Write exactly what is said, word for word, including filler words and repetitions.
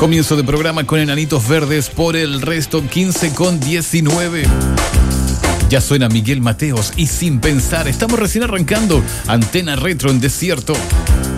Comienzo de programa con Enanitos Verdes, por el resto quince con diecinueve. Ya suena Miguel Mateos y Sin Pensar. Estamos recién arrancando Antena Retro en Desierto.